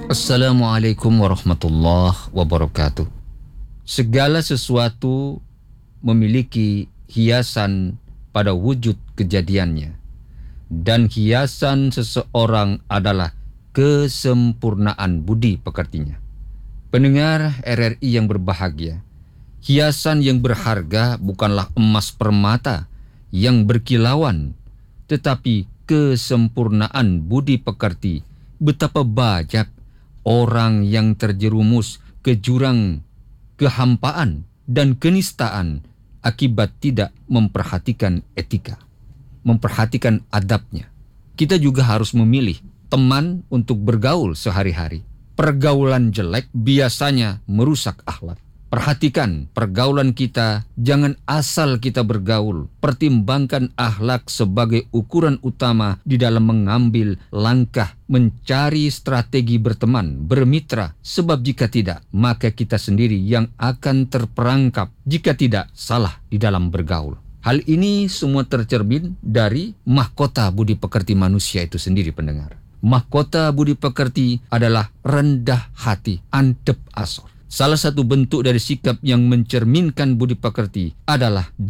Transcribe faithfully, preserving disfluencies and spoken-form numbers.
Assalamualaikum warahmatullahi wabarakatuh. Segala sesuatu memiliki hiasan pada wujud kejadiannya, dan hiasan seseorang adalah kesempurnaan budi pekertinya. Pendengar R R I yang berbahagia, hiasan yang berharga bukanlah emas permata yang berkilauan, tetapi kesempurnaan budi pekerti. Betapa banyak orang yang terjerumus ke jurang kehampaan dan kenistaan akibat tidak memperhatikan etika, memperhatikan adabnya. Kita juga harus memilih teman untuk bergaul sehari-hari. Pergaulan jelek biasanya merusak akhlak. Perhatikan pergaulan kita, jangan asal kita bergaul. Pertimbangkan akhlak sebagai ukuran utama di dalam mengambil langkah mencari strategi berteman, bermitra. Sebab jika tidak, maka kita sendiri yang akan terperangkap jika tidak salah di dalam bergaul. Hal ini semua tercermin dari mahkota budi pekerti manusia itu sendiri, pendengar. Mahkota budi pekerti adalah rendah hati, antep asor. Salah satu bentuk dari sikap yang mencerminkan budi pekerti adalah